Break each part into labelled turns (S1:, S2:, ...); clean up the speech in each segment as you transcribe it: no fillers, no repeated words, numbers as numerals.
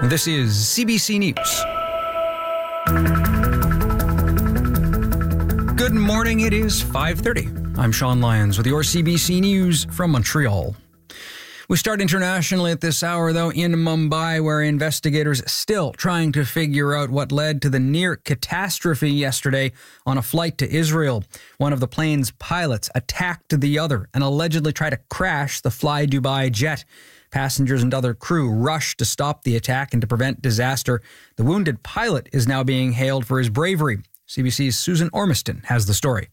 S1: This is CBC News. Good morning, it is 5:30. I'm Sean Lyons with your CBC News from Montreal. We start internationally at this hour, though, in Mumbai, where investigators are still trying to figure out what led to the near catastrophe yesterday on a flight to Israel. One of the plane's pilots attacked the other and allegedly tried to crash the Fly Dubai jet. Passengers and other crew rushed to stop the attack and to prevent disaster. The wounded pilot is now being hailed for his bravery. CBC's Susan Ormiston has the story.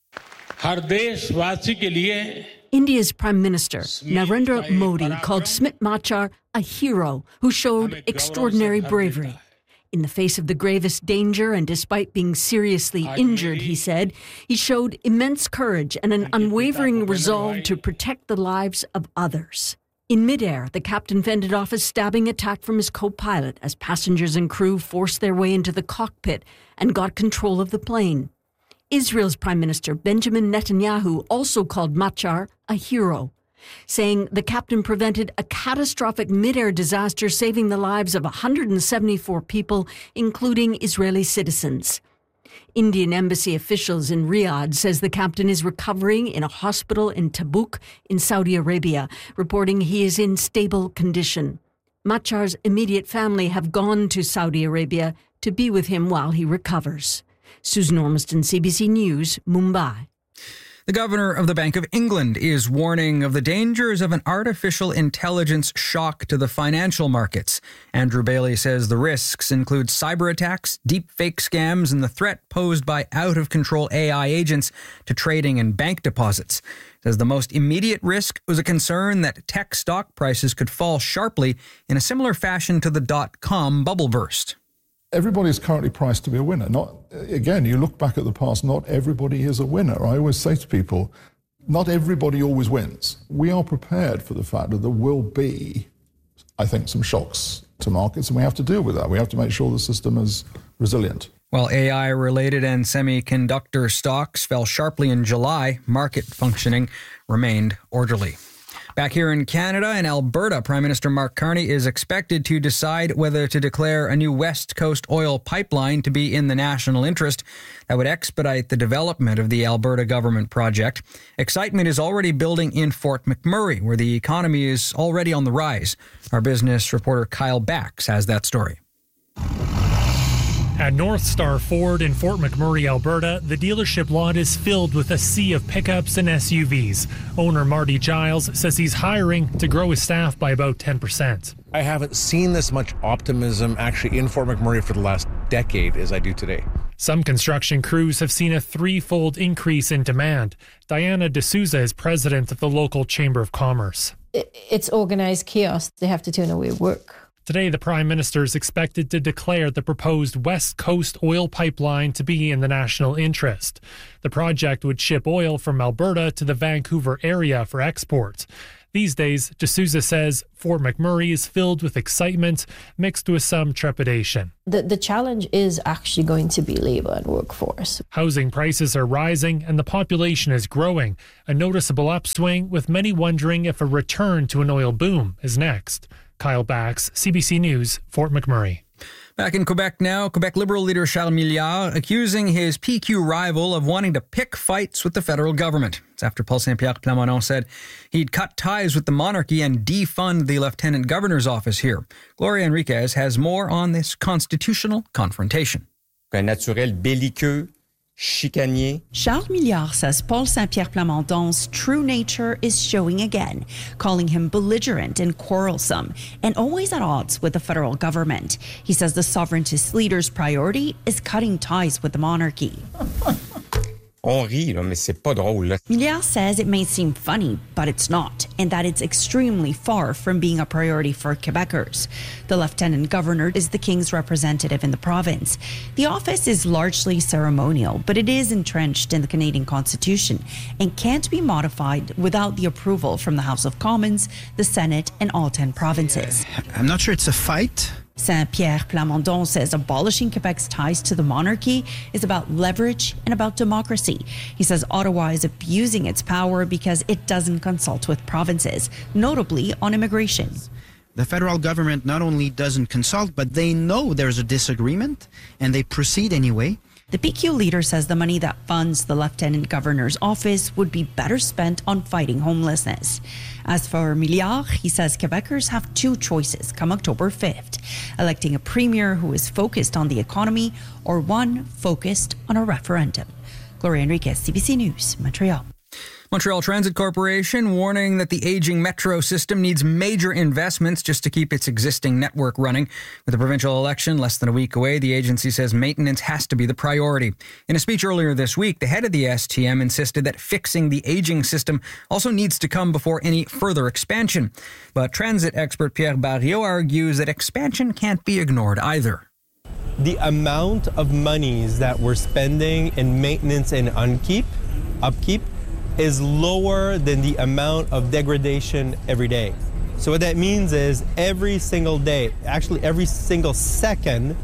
S2: India's Prime Minister, Narendra Modi, called Smit Machar a hero who showed extraordinary bravery. In the face of the gravest danger and despite being seriously injured, he said, he showed immense courage and an unwavering resolve to protect the lives of others. In midair, the captain fended off a stabbing attack from his co-pilot as passengers and crew forced their way into the cockpit and got control of the plane. Israel's Prime Minister Benjamin Netanyahu also called Machar a hero, saying the captain prevented a catastrophic mid-air disaster, saving the lives of 174 people, including Israeli citizens. Indian embassy officials in Riyadh says the captain is recovering in a hospital in Tabuk in Saudi Arabia, reporting he is in stable condition. Machar's immediate family have gone to Saudi Arabia to be with him while he recovers. Susan Ormiston, CBC News, Mumbai.
S1: The governor of the Bank of England is warning of the dangers of an artificial intelligence shock to the financial markets. Andrew Bailey says the risks include cyber attacks, deep fake scams, and the threat posed by out-of-control AI agents to trading and bank deposits. He says the most immediate risk was a concern that tech stock prices could fall sharply in a similar fashion to the dot-com bubble burst.
S3: Everybody is currently priced to be a winner. Again, you look back at the past, not everybody is a winner. I always say to people, not everybody always wins. We are prepared for the fact that there will be, I think, some shocks to markets, and we have to deal with that. We have to make sure the system is resilient.
S1: While AI-related and semiconductor stocks fell sharply in July, market functioning remained orderly. Back here in Canada and Alberta, Prime Minister Mark Carney is expected to decide whether to declare a new West Coast oil pipeline to be in the national interest that would expedite the development of the Alberta government project. Excitement is already building in Fort McMurray, where the economy is already on the rise. Our business reporter Kyle Bax has that story.
S4: At North Star Ford in Fort McMurray, Alberta, the dealership lot is filled with a sea of pickups and SUVs. Owner Marty Giles says he's hiring to grow his staff by about 10%.
S5: I haven't seen this much optimism actually in Fort McMurray for the last decade as I do today.
S4: Some construction crews have seen a threefold increase in demand. Diana D'Souza is president of the local Chamber of Commerce.
S6: It's organized chaos. They have to turn away work.
S4: Today, the Prime Minister is expected to declare the proposed West Coast oil pipeline to be in the national interest. The project would ship oil from Alberta to the Vancouver area for export. These days, D'Souza says Fort McMurray is filled with excitement mixed with some trepidation.
S6: The challenge is actually going to be labor and workforce.
S4: Housing prices are rising and the population is growing, a noticeable upswing with many wondering if a return to an oil boom is next. Kyle Bax, CBC News, Fort McMurray.
S1: Back in Quebec now, Quebec Liberal leader Charles Milliard accusing his PQ rival of wanting to pick fights with the federal government. It's after Paul Saint-Pierre Plamondon said he'd cut ties with the monarchy and defund the lieutenant governor's office here. Gloria Enriquez has more on this constitutional confrontation.
S7: Un naturel belliqueux, chicanier.
S8: Charles Milliard says Paul Saint-Pierre Plamondon's true nature is showing again, calling him belligerent and quarrelsome, and always at odds with the federal government. He says the sovereigntist leader's priority is cutting ties with the monarchy.
S7: On rit, là, mais c'est pas drôle. Là.
S8: Milliard says it may seem funny, but it's not, and that it's extremely far from being a priority for Quebecers. The Lieutenant Governor is the King's representative in the province. The office is largely ceremonial, but it is entrenched in the Canadian Constitution and can't be modified without the approval from the House of Commons, the Senate, and all 10 provinces.
S9: I'm not sure it's a fight.
S8: Saint-Pierre Plamondon says abolishing Quebec's ties to the monarchy is about leverage and about democracy. He says Ottawa is abusing its power because it doesn't consult with provinces, notably on immigration.
S9: The federal government not only doesn't consult, but they know there's a disagreement and they proceed anyway.
S8: The PQ leader says the money that funds the Lieutenant Governor's office would be better spent on fighting homelessness. As for Milliard, he says Quebecers have two choices come October 5th, electing a premier who is focused on the economy or one focused on a referendum. Gloria Enriquez, CBC News, Montreal.
S1: Montreal Transit Corporation warning that the aging metro system needs major investments just to keep its existing network running. With the provincial election less than a week away, the agency says maintenance has to be the priority. In a speech earlier this week, the head of the STM insisted that fixing the aging system also needs to come before any further expansion. But transit expert Pierre Barriot argues that expansion can't be ignored either.
S10: The amount of monies that we're spending in maintenance and upkeep is lower than the amount of degradation every day. So what that means is every single day, actually every single second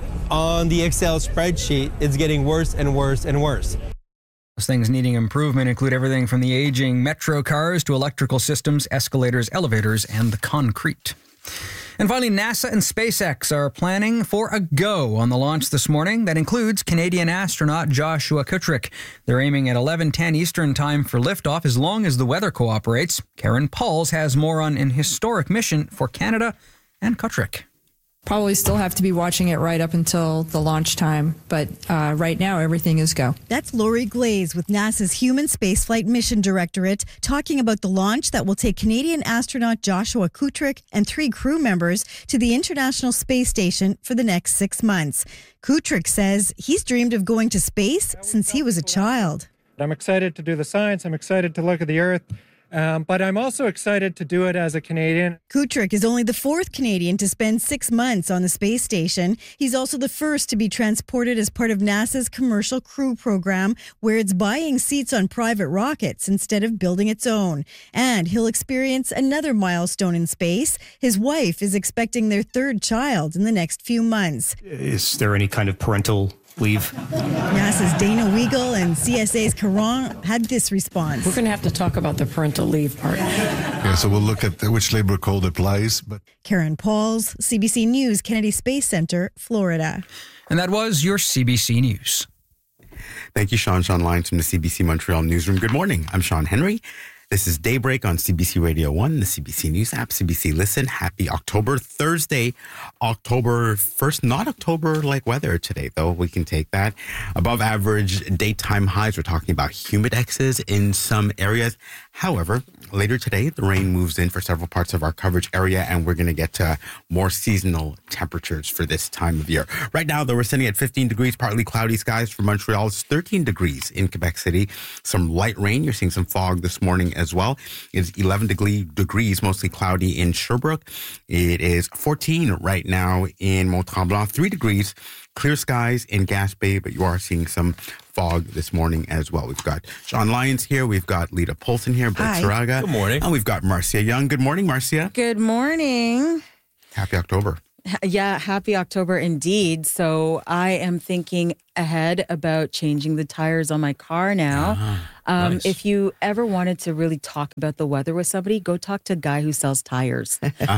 S10: on the Excel spreadsheet, it's getting worse and worse and worse.
S1: Those things needing improvement include everything from the aging metro cars to electrical systems, escalators, elevators, and the concrete. And finally, NASA and SpaceX are planning for a go on the launch this morning. That includes Canadian astronaut Joshua Kutrick. They're aiming at 11:10 Eastern Time for liftoff as long as the weather cooperates. Karen Pauls has more on an historic mission for Canada and Kutrick.
S11: Probably still have to be watching it right up until the launch time, but right now everything is go.
S12: That's Lori Glaze with NASA's Human Spaceflight Mission Directorate talking about the launch that will take Canadian astronaut Joshua Kutrick and 3 crew members to the International Space Station for the next 6 months. Kutrick says he's dreamed of going to space since he was a child.
S13: I'm excited to do the science. I'm excited to look at the Earth. But I'm also excited to do it as a Canadian.
S12: Kutrick is only the 4th Canadian to spend 6 months on the space station. He's also the first to be transported as part of NASA's Commercial Crew Program, where it's buying seats on private rockets instead of building its own. And he'll experience another milestone in space. His wife is expecting their 3rd child in the next few months.
S14: Is there any kind of parental leave?
S12: NASA's Dana Weigel and CSA's Caron had this response.
S11: We're going to have to talk about the parental leave part.
S15: Yeah, so we'll look at which labor code applies. But
S12: Karen Pauls, CBC News, Kennedy Space Center, Florida.
S1: And that was your CBC News.
S16: Thank you, Sean Lyons from the CBC Montreal Newsroom. Good morning. I'm Sean Henry. This is Daybreak on CBC Radio 1, the CBC News app, CBC Listen. Happy October. Thursday, October 1st. Not October like weather today, though. We can take that. Above average daytime highs. We're talking about humidexes in some areas. However, later today, the rain moves in for several parts of our coverage area, and we're going to get to more seasonal temperatures for this time of year. Right now, though, we're sitting at 15 degrees, partly cloudy skies for Montreal. It's 13 degrees in Quebec City. Some light rain. You're seeing some fog this morning as well. It's 11 degrees, mostly cloudy in Sherbrooke. It is 14 right now in Mont-Tremblant, 3 degrees, clear skies in Gaspé, but you are seeing some fog this morning as well. We've got Sean Lyons here. We've got Lita Polson here. Brett Saraga.
S5: Good morning.
S16: And we've got Marcia Young. Good morning, Marcia.
S17: Good morning.
S16: Happy October.
S17: Yeah, happy October indeed. So I am thinking ahead about changing the tires on my car now.
S5: Nice.
S17: If you ever wanted to really talk about the weather with somebody, go talk to a guy who sells tires.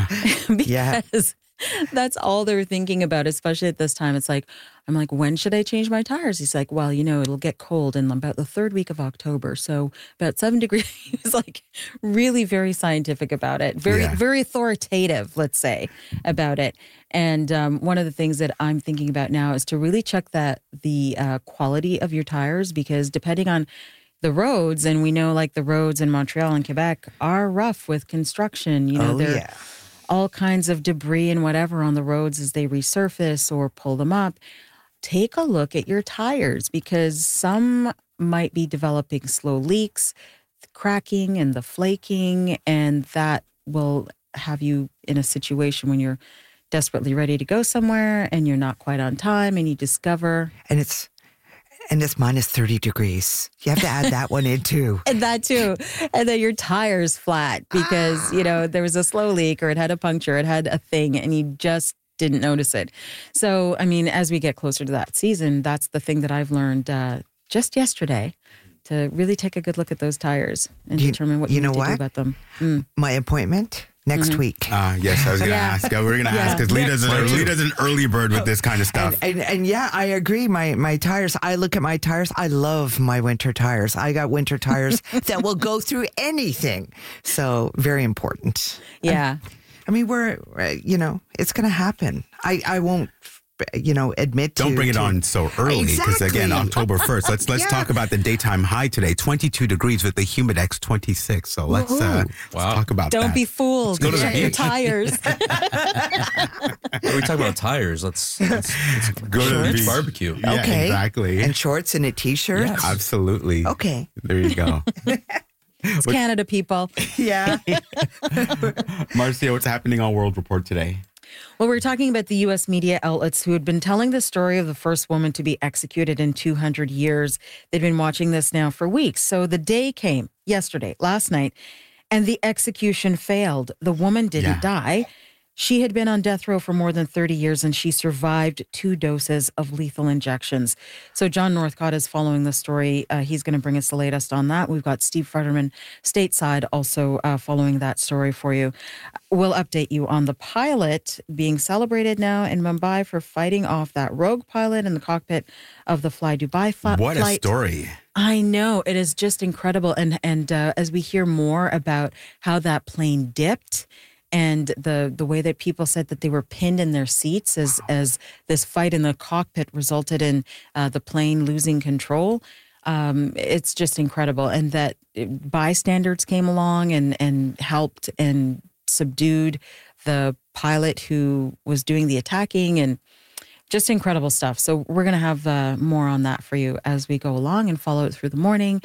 S17: Because that's all they're thinking about, especially at this time. It's like, I'm like, when should I change my tires? He's like, well, it'll get cold in about the 3rd week of October. So about 7 degrees. He was like really very scientific about it. Very authoritative, let's say, about it. And one of the things that I'm thinking about now is to really check the quality of your tires, because depending on the roads, and we know like the roads in Montreal and Quebec are rough with construction. All kinds of debris and whatever on the roads as they resurface or pull them up. Take a look at your tires, because some might be developing slow leaks, the cracking and the flaking, and that will have you in a situation when you're desperately ready to go somewhere and you're not quite on time, and you discover...
S18: And it's minus 30 degrees. You have to add that one in too.
S17: And that too. And then your tire's flat because, there was a slow leak or it had a puncture, it had a thing, and you just didn't notice it. So, as we get closer to that season, that's the thing that I've learned just yesterday, to really take a good look at those tires and determine what you need to do about them.
S18: My appointment next week.
S16: Yes, I was going to ask. We're going to ask because Lita's an early bird with this kind of stuff.
S18: And yeah, I agree. My tires, I look at my tires. I love my winter tires. I got winter tires that will go through anything. So very important.
S17: Yeah.
S18: I mean, we're, it's going to happen. I won't, admit
S16: Don't bring it on so early because, again, October 1st. Let's talk about the daytime high today. 22 degrees with the Humidex 26. So let's talk about that.
S17: Don't be fooled.
S7: Let's go to the
S17: Get your
S7: beach.
S17: tires.
S7: We talk about tires. Let's
S16: go to the beach.
S7: Barbecue.
S16: Yeah,
S18: okay.
S16: Exactly.
S18: And shorts and a t-shirt.
S7: Yes.
S16: Absolutely.
S18: Okay.
S16: There you go.
S17: It's Canada, people.
S18: Yeah.
S16: Marcia, what's happening on World Report today?
S17: Well, we're talking about the U.S. media outlets who had been telling the story of the first woman to be executed in 200 years. They've been watching this now for weeks. So the day came last night, and the execution failed. The woman didn't die. She had been on death row for more than 30 years, and she survived 2 doses of lethal injections. So John Northcott is following the story. He's going to bring us the latest on that. We've got Steve Futterman stateside also following that story for you. We'll update you on the pilot being celebrated now in Mumbai for fighting off that rogue pilot in the cockpit of the Fly Dubai flight.
S16: What a story.
S17: I know. It is just incredible. And as we hear more about how that plane dipped, and the way that people said that they were pinned in their seats as this fight in the cockpit resulted in the plane losing control. It's just incredible. And that bystanders came along and helped and subdued the pilot who was doing the attacking, and just incredible stuff. So we're going to have more on that for you as we go along and follow it through the morning.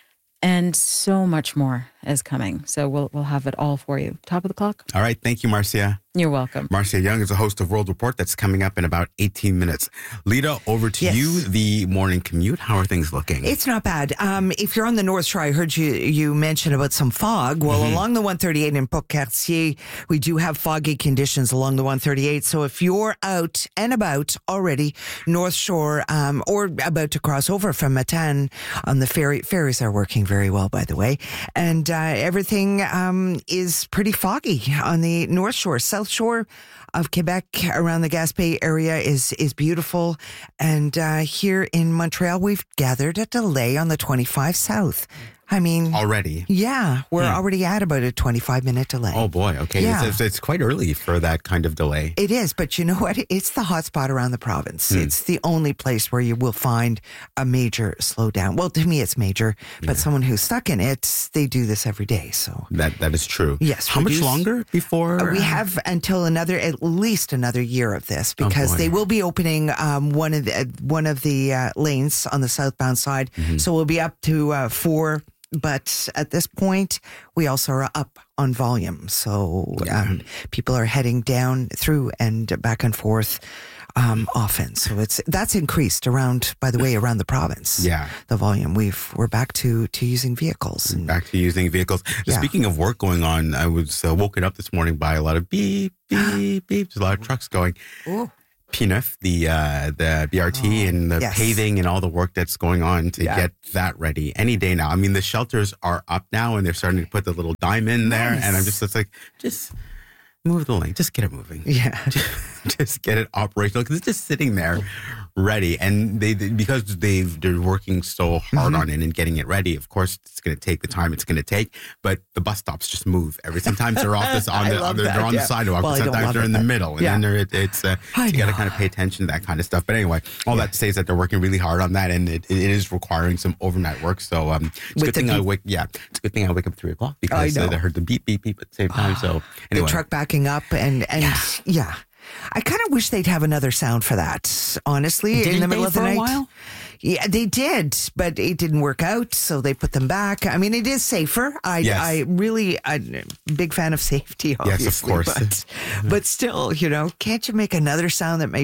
S17: And so much more is coming. So we'll have it all for you. Top of the clock.
S16: All right. Thank you, Marcia.
S17: You're welcome.
S16: Marcia Young is the host of World Report. That's coming up in about 18 minutes. Lita, over to you, the morning commute. How are things looking?
S18: It's not bad. If you're on the North Shore, I heard you mention about some fog. Well, along the 138 in Port-Cartier, we do have foggy conditions along the 138. So if you're out and about already, North Shore, or about to cross over from Matane on the ferry, ferries are working very well, by the way. And everything is pretty foggy on the North Shore. South Shore of Quebec around the Gaspé area is beautiful. And here in Montreal, we've gathered a delay on the 25 South. I mean...
S16: Already?
S18: Yeah, we're already at about a 25-minute delay.
S16: Oh, boy. Okay.
S18: Yeah.
S16: It's quite early for that kind of delay.
S18: It is, but you know what? It's the hot spot around the province. It's the only place where you will find a major slowdown. Well, to me, it's major, but someone who's stuck in it, they do this every day. So
S16: That is true.
S18: Yes.
S16: How much longer before?
S18: We have until at least another year of this, because they will be opening one of the lanes on the southbound side. So we'll be up to 4. But at this point, we also are up on volume. So people are heading down through and back and forth often. So that's increased around the province.
S16: Yeah.
S18: The volume. We're back to using vehicles.
S16: Back to using vehicles.
S18: Yeah.
S16: Speaking of work going on, I was woken up this morning by a lot of beep, beep, beep. There's a lot of trucks going.
S18: Ooh.
S16: P9, the BRT and the paving and all the work that's going on to get that ready any day now. I mean, the shelters are up now and they're starting to put the little dime in there. And I'm just move the lane. Just get it moving.
S18: Yeah.
S16: Just get it operational because it's just sitting there ready. And because they're working so hard on it and getting it ready, of course, it's going to take the time it's going to take. But the bus stops just move. Sometimes they're off they're on the sidewalk, but sometimes they're in the middle. And then you got to kind of pay attention to that kind of stuff. But anyway, all that to say is that they're working really hard on that, and it is requiring some overnight work. So it's a good thing I wake up at 3 o'clock because I heard the beep, beep, beep at the same time. So anyway.
S18: The truck backing up and I kind of wish they'd have another sound for that, honestly, in the middle of the night.
S17: While?
S18: Yeah, they did, but it didn't work out, so they put them back. I mean, it is safer. I'm a big fan of safety, obviously.
S16: Yes, of course.
S18: But still, can't you make another sound that might be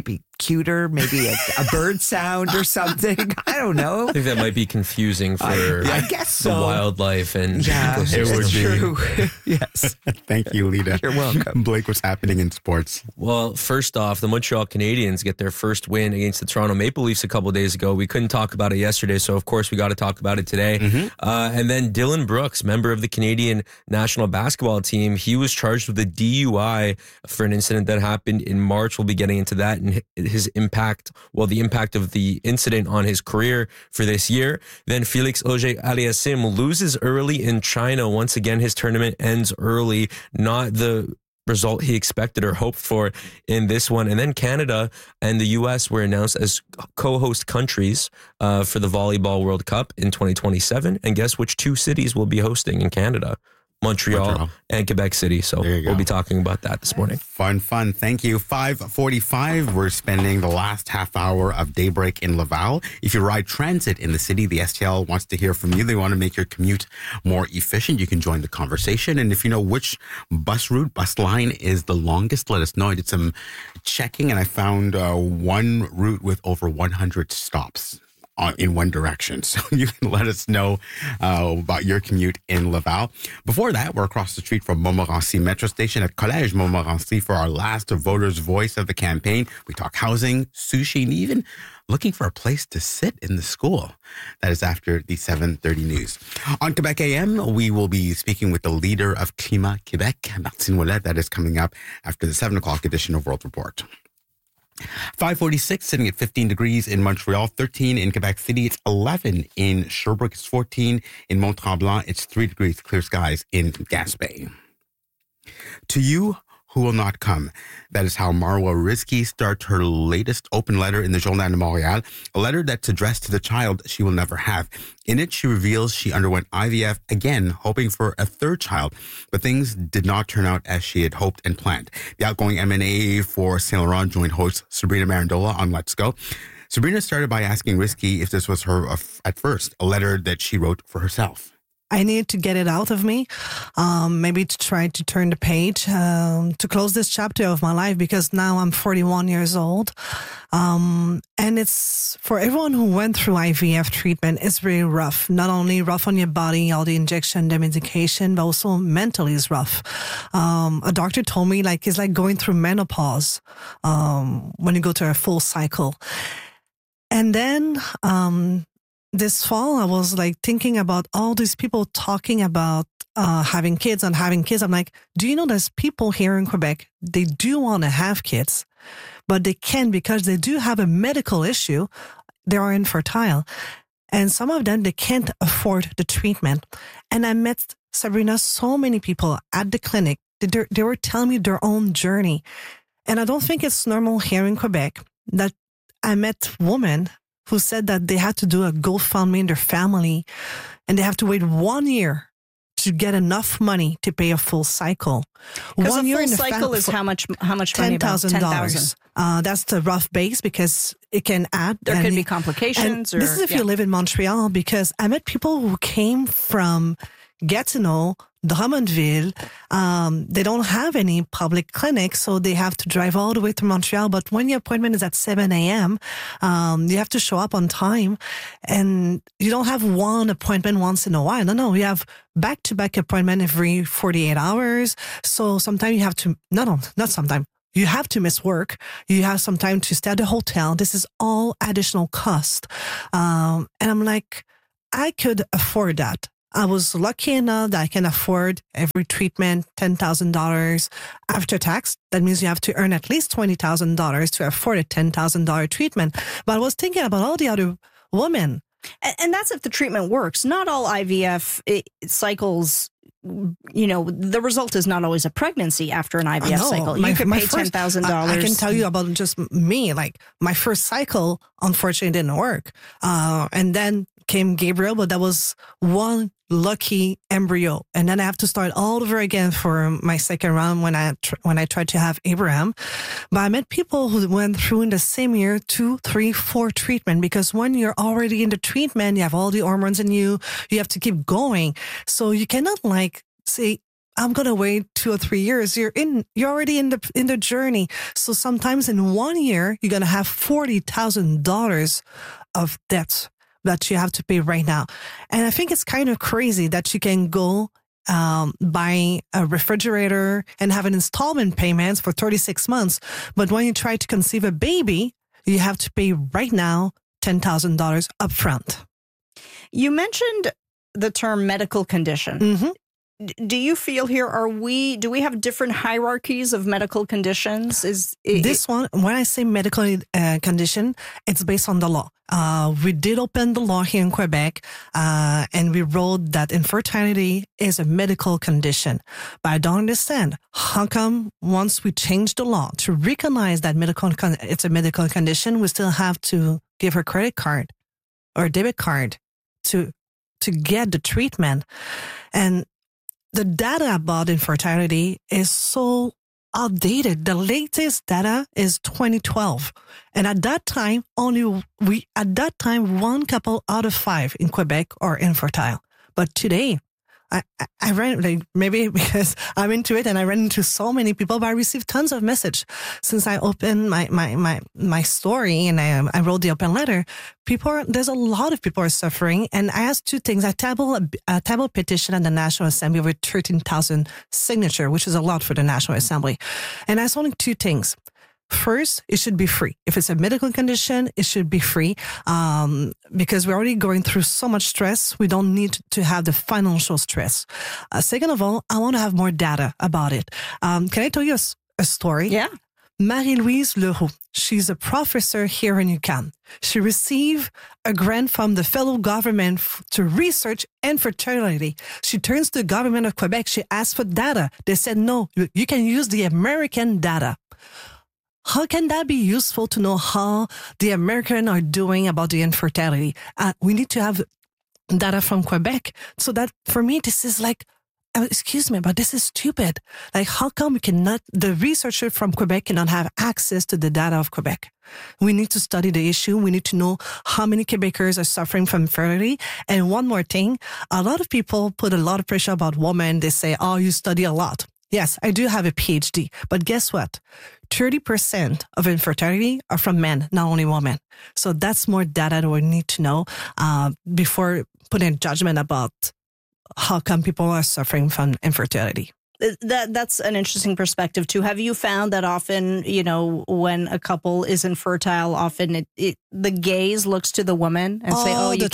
S18: cuter, maybe a bird sound or something. I don't know.
S19: I think that might be confusing for
S18: I guess
S19: the
S18: so.
S19: wildlife and
S18: it would be. Yes.
S16: Thank you, Lita.
S18: You're welcome.
S16: Blake, what's happening in sports?
S19: Well, first off, the Montreal Canadiens get their first win against the Toronto Maple Leafs a couple of days ago. We couldn't talk about it yesterday, so of course we got to talk about it today. And then Dylan Brooks, member of the Canadian national basketball team, he was charged with a DUI for an incident that happened in March. We'll be getting into that and his impact, the impact of the incident on his career for this year. Then Felix Auger-Aliassime loses early in China. Once again, his tournament ends early, not the result he expected or hoped for in this one. And then Canada and the U.S. were announced as co-host countries for the Volleyball World Cup in 2027. And guess which two cities will be hosting in Canada? Montreal and Quebec City. So we'll be talking about that this morning.
S16: Fun. Thank you. 5:45. We're spending the last half hour of Daybreak in Laval. If you ride transit in the city, the STL wants to hear from you. They want to make your commute more efficient. You can join the conversation. And if you know which bus line is the longest, let us know. I did some checking and I found one route with over 100 stops in one direction. So you can let us know about your commute in Laval. Before that, we're across the street from Montmorency Metro Station at Collège Montmorency for our last Voters' Voice of the campaign. We talk housing, sushi, and even looking for a place to sit in the school. That is after the 7:30 news. On Quebec AM, we will be speaking with the leader of Climat Québec, Martine Ouellette. That is coming up after the 7 o'clock edition of World Report. 5:46, sitting at 15 degrees in Montreal, 13 in Quebec City. It's 11 in Sherbrooke. It's 14 in Mont-Tremblant. It's 3 degrees, clear skies in Gaspé. To you who will not come. That is how Marwa Rizki starts her latest open letter in the Journal de Montréal, a letter that's addressed to the child she will never have. In it, she reveals she underwent IVF again, hoping for a third child, but things did not turn out as she had hoped and planned. The outgoing M&A for Saint Laurent joined host Sabrina Marandola on Let's Go. Sabrina started by asking Rizki if this was her, at first, a letter that she wrote for herself.
S20: I needed to get it out of me, maybe to try to turn the page, to close this chapter of my life, because now I'm 41 years old. And it's for everyone who went through IVF treatment, it's really rough. Not only rough on your body, all the injection, the medication, but also mentally is rough. A doctor told me it's like going through menopause, when you go to a full cycle. And then, this fall, I was thinking about all these people talking about having kids. I'm like, do you know there's people here in Quebec, they do want to have kids, but they can't because they do have a medical issue. They are infertile. And some of them, they can't afford the treatment. And I met, Sabrina, so many people at the clinic. They were telling me their own journey. And I don't think it's normal here in Quebec that I met women who said that they had to do a GoFundMe in their family and they have to wait 1 year to get enough money to pay a full cycle.
S21: 1 year in the cycle is how much money?
S20: $10,000. That's the rough base because it can add.
S21: There could be complications.
S20: This is if you live in Montreal, because I met people who came from Gatineau, Drummondville. They don't have any public clinics, so they have to drive all the way to Montreal. But when your appointment is at 7 a.m., you have to show up on time, and you don't have one appointment once in a while. No, you have back-to-back appointment every 48 hours. So sometimes you have to, not sometimes. You have to miss work. You have some time to stay at the hotel. This is all additional cost. And I'm like, I could afford that. I was lucky enough that I can afford every treatment, $10,000 after tax. That means you have to earn at least $20,000 to afford a $10,000 treatment. But I was thinking about all the other women.
S21: And that's if the treatment works. Not all IVF cycles, the result is not always a pregnancy after an IVF cycle. You could pay $10,000.
S20: I can tell you about just me. My first cycle, unfortunately, didn't work. And then came Gabriel, but that was one lucky embryo. And then I have to start all over again for my second round when I tried to have Abraham. But I met people who went through in the same year 2, 3, 4 treatment, because when you're already in the treatment, you have all the hormones in you. You have to keep going. So you cannot say, I'm going to wait 2 or 3 years. You're already in the journey. So sometimes in 1 year, you're going to have $40,000 of debt that you have to pay right now. And I think it's kind of crazy that you can go buy a refrigerator and have an installment payments for 36 months. But when you try to conceive a baby, you have to pay right now $10,000 upfront.
S21: You mentioned the term medical condition.
S20: Mm-hmm.
S21: Do you feel here, do we have different hierarchies of medical conditions?
S20: This one, when I say medical condition, it's based on the law. We did open the law here in Quebec, and we wrote that infertility is a medical condition. But I don't understand how come once we change the law to recognize that it's a medical condition, we still have to give her credit card or debit card to get the treatment. And the data about infertility is so outdated. The latest data is 2012. And at that time, one couple out of 5 in Quebec are infertile. But today, I ran, maybe because I'm into it and I ran into so many people, but I received tons of message since I opened my story and I wrote the open letter. There's a lot of people are suffering, and I asked 2 things. I tabled a petition at the National Assembly with 13,000 signatures, which is a lot for the National Assembly. And I asked only 2 things. First, it should be free. If it's a medical condition, it should be free, because we're already going through so much stress. We don't need to have the financial stress. Second of all, I want to have more data about it. Can I tell you a story?
S21: Yeah.
S20: Marie-Louise Leroux, she's a professor here in UQAM. She received a grant from the federal government to research infertility. She turns to the government of Quebec. She asked for data. They said, no, you can use the American data. How can that be useful to know how the Americans are doing about the infertility? We need to have data from Quebec. So that, for me, this is like, excuse me, but this is stupid. Like, how come the researcher from Quebec cannot have access to the data of Quebec? We need to study the issue. We need to know how many Quebecers are suffering from infertility. And one more thing, a lot of people put a lot of pressure about women. They say, oh, you study a lot. Yes, I do have a PhD, but guess what? 30% of infertility are from men, not only women. So that's more data that we need to know before putting judgment about how come people are suffering from infertility.
S21: That's an interesting perspective too. Have you found that often, when a couple is infertile, often the gaze looks to the woman and say, "Oh,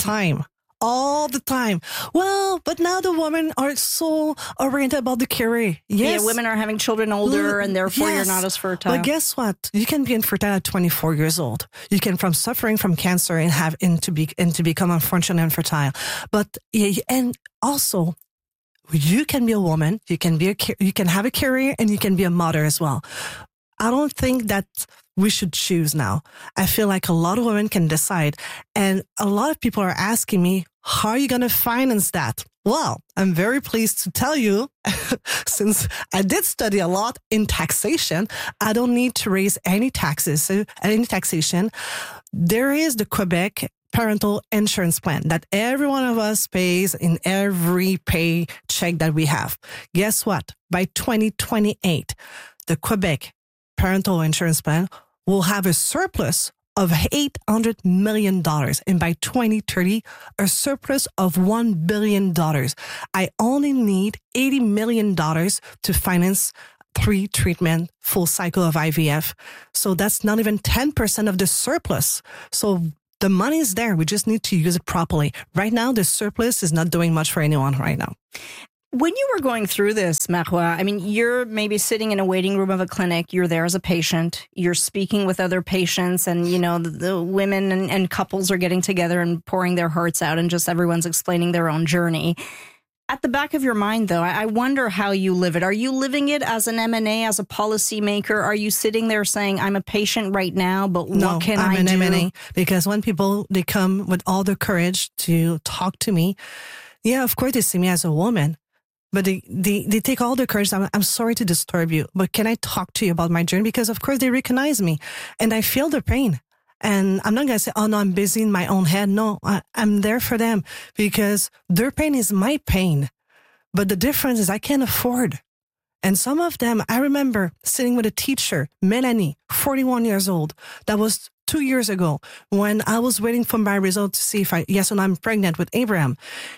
S20: all the time. Well, but now the women are so oriented about the career. Yes.
S21: Yeah, women are having children older and therefore you're not as fertile.
S20: But guess what? You can be infertile at 24 years old. You can from suffering from cancer and to become unfortunately infertile. But, and also, you can be a woman, you can have a career, and you can be a mother as well. I don't think that we should choose now. I feel like a lot of women can decide. And a lot of people are asking me, how are you going to finance that? Well, I'm very pleased to tell you, since I did study a lot in taxation, I don't need to raise any taxation. There is the Quebec parental insurance plan that every one of us pays in every paycheck that we have. Guess what? By 2028, the Quebec parental insurance plan will have a surplus of $800 million. And by 2030, a surplus of $1 billion. I only need $80 million to finance 3 treatment full cycle of IVF. So that's not even 10% of the surplus. So the money is there. We just need to use it properly. Right now, the surplus is not doing much for anyone right now.
S21: When you were going through this, Marois, I mean, you're maybe sitting in a waiting room of a clinic. You're there as a patient. You're speaking with other patients, and, the women and couples are getting together and pouring their hearts out, and just everyone's explaining their own journey. At the back of your mind, though, I wonder how you live it. Are you living it as an M&A, as a policymaker? Are you sitting there saying, I'm a patient right now, but what can I do?
S20: No, I'm an M&A, because when people, they come with all the courage to talk to me, yeah, of course they see me as a woman. But they take all the courage. I'm sorry to disturb you, but can I talk to you about my journey? Because of course they recognize me and I feel the pain. And I'm not going to say, oh no, I'm busy in my own head. No, I'm there for them because their pain is my pain. But the difference is I can't afford. And some of them, I remember sitting with a teacher, Melanie, 41 years old. That was 2 years ago when I was waiting for my result to see if I'm pregnant with Abraham.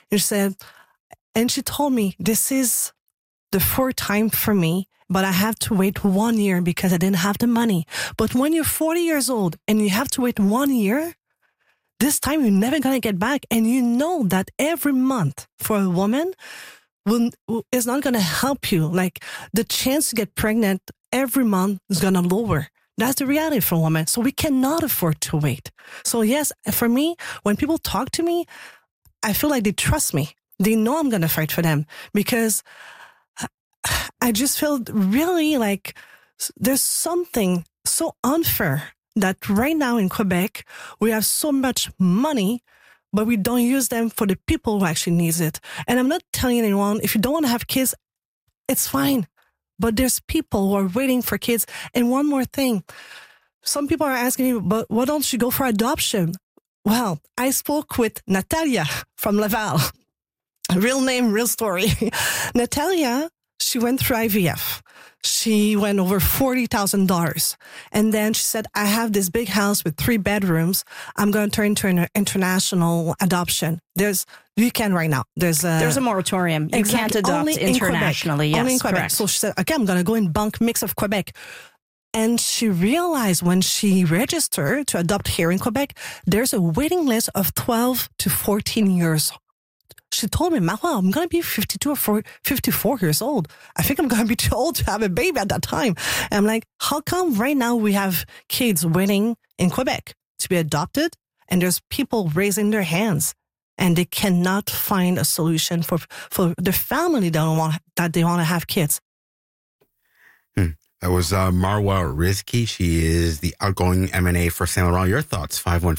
S20: And she told me, this is the fourth time for me, but I have to wait 1 year because I didn't have the money. But when you're 40 years old and you have to wait 1 year, this time you're never going to get back. And you know that every month for a woman is not going to help you. Like the chance to get pregnant every month is going to lower. That's the reality for women. So we cannot afford to wait. So yes, for me, when people talk to me, I feel like they trust me. They know I'm going to fight for them because I just feel really like there's something so unfair that right now in Quebec, we have so much money, but we don't use them for the people who actually needs it. And I'm not telling anyone, if you don't want to have kids, it's fine. But there's people who are waiting for kids. And one more thing, some people are asking me, but why don't you go for adoption? Well, I spoke with Natalia from Laval. Real name, real story. Natalia, she went through IVF. She went over $40,000. And then she said, I have this big house with 3 bedrooms. I'm going to turn into an international adoption. You can right now. There's a moratorium.
S21: You can't adopt only internationally.
S20: Yes, only in Quebec.
S21: Correct.
S20: So she said, okay, I'm going to go in Banque Mix of Quebec. And she realized when she registered to adopt here in Quebec, there's a waiting list of 12 to 14 years. She told me, Marois, I'm going to be 52 or 54 years old. I think I'm going to be too old to have a baby at that time. And I'm like, how come right now we have kids waiting in Quebec to be adopted? And there's people raising their hands and they cannot find a solution for the family that they want to have kids.
S16: That was Marwa Rizki. She is the outgoing M&A for Saint Laurent. Your thoughts,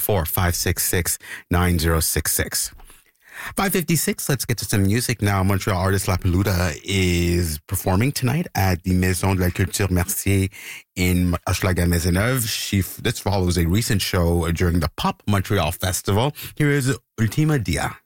S16: 514-566-9066. 5:56, let's get to some music now. Montreal artist La Peluda is performing tonight at the Maison de la Culture Mercier in Hochelaga Maisonneuve. This follows a recent show during the Pop Montreal Festival. Here is Ultima Dia.